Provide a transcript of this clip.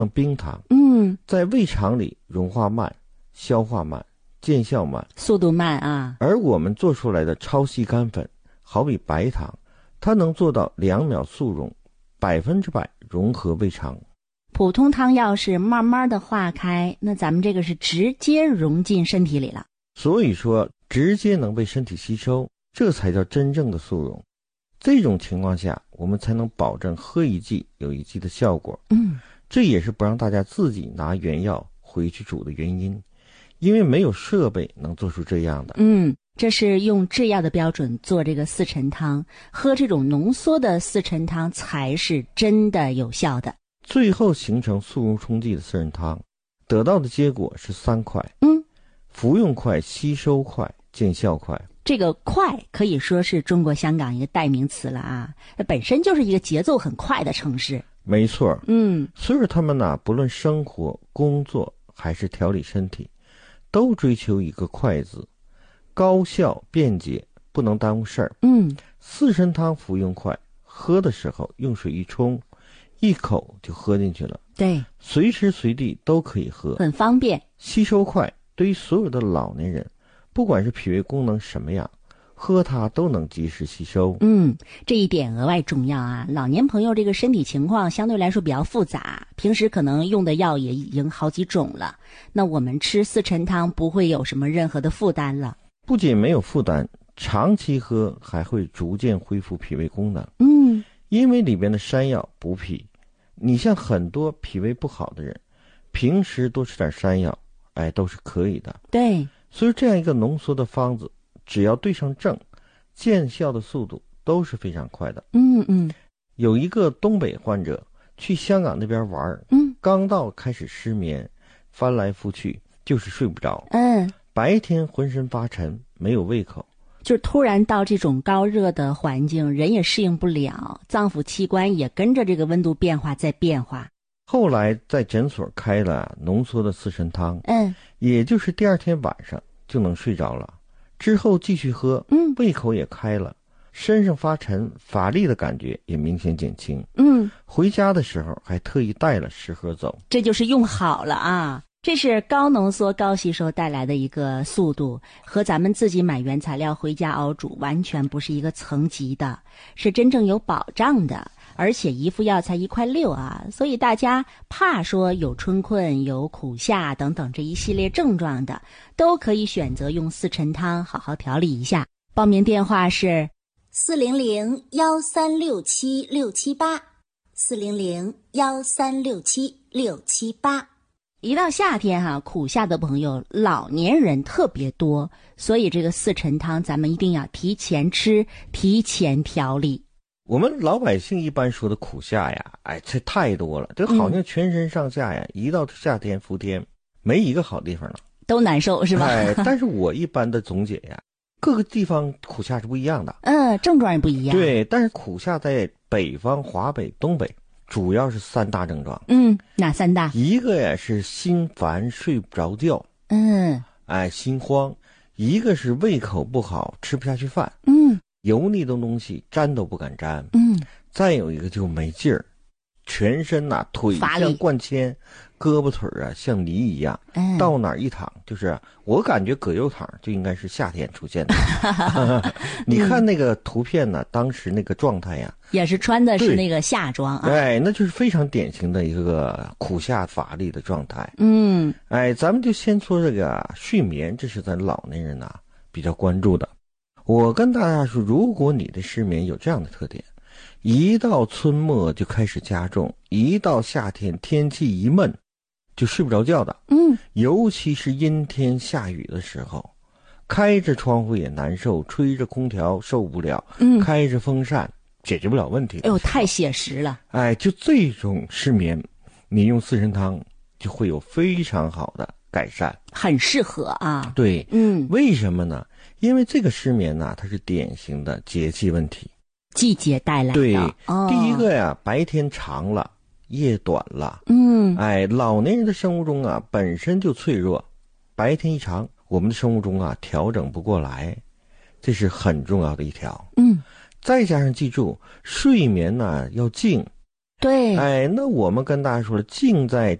冰糖，在胃肠里融化慢，消化慢，见效慢， 速度慢啊。 而我们做出来的超细干粉，好比白糖，它能做到2秒速溶，100%融合胃肠。 普通汤药是慢慢的化开，那咱们这个是直接融进身体里了。 所以说直接能被身体吸收，这才叫真正的速溶。这种情况下，我们才能保证喝一剂有一剂的效果。这也是不让大家自己拿原药回去煮的原因，因为没有设备能做出这样的。 这是用制药的标准做这个四陈汤，喝这种浓缩的四陈汤才是真的有效的。 最后形成速溶冲剂的四陈汤，得到的结果是3快。服用快，吸收快，见效快。 这个快可以说是中国香港一个代名词了啊，它本身就是一个节奏很快的城市。 没错。所以说他们呢，不论生活、工作还是调理身体，都追求一个快字，高效便捷，不能耽误事儿。四神汤服用快，喝的时候用水一冲，一口就喝进去了。 对， 随时随地都可以喝， 很方便。 吸收快，对于所有的老年人，不管是脾胃功能什么样，喝它都能及时吸收。 这一点额外重要啊。老年朋友这个身体情况相对来说比较复杂，平时可能用的药也已经好几种了，那我们吃四陈汤不会有什么任何的负担了。 不仅没有负担，长期喝还会逐渐恢复脾胃功能。因为里边的山药补脾，你像很多脾胃不好的人，平时多吃点山药，都是可以的。 对， 所以这样一个浓缩的方子，只要对上症，见效的速度都是非常快的。有一个东北患者去香港那边玩，刚到开始失眠，翻来覆去就是睡不着。白天浑身发沉，没有胃口。 就是突然到这种高热的环境，人也适应不了，脏腑器官也跟着这个温度变化在变化。 后来在诊所开了浓缩的四神汤，也就是第2天晚上就能睡着了，之后继续喝，胃口也开了，身上发沉乏力的感觉也明显减轻。回家的时候还特意带了10盒走。 这就是用好了啊。这是高浓缩高吸收带来的一个速度，和咱们自己买原材料回家熬煮完全不是一个层级的，是真正有保障的。而且一副药才1.6块啊，所以大家怕说有春困、有苦下等等这一系列症状的，都可以选择用四陈汤好好调理一下。报名电话是 400-1367-678，400-1367-678。 一到夏天苦下的朋友老年人特别多，所以这个四陈汤咱们一定要提前吃，提前调理。 我们老百姓一般说的苦下呀，这太多了，这好像全身上下呀，一到夏天伏天，没一个好地方了， 都难受是吧？ 但是我一般的总结呀，各个地方苦下是不一样的， 症状也不一样。 对，但是苦下在北方、华北、东北主要是3大症状。 哪3大？ 一个呀是心烦睡不着觉，心慌；一个是胃口不好，吃不下去饭，油腻的东西沾都不敢沾，再有一个就没劲儿，全身腿像灌铅，胳膊腿像泥一样，到哪儿一躺就是我感觉葛优躺就应该是夏天出现的。你看那个图片呢，当时那个状态呀， 也是穿的是那个夏装啊， 那就是非常典型的一个苦下乏力的状态。咱们就先说这个睡眠，这是咱老年人比较关注的。我跟大家说，如果你的失眠有这样的特点，一到春末就开始加重，一到夏天天气一闷就睡不着觉的，尤其是阴天下雨的时候，开着窗户也难受，吹着空调受不了，开着风扇解决不了问题。 太写实了。 就这种失眠，你用四神汤就会有非常好的改善， 很适合啊。 对，为什么呢？因为这个失眠它是典型的节气问题， 季节带来的。 对，第一个呀，白天长了，夜短了。老年人的生物钟本身就脆弱，白天一长，我们的生物钟调整不过来，这是很重要的一条。再加上记住，睡眠要静， 对， 那我们跟大家说了，静在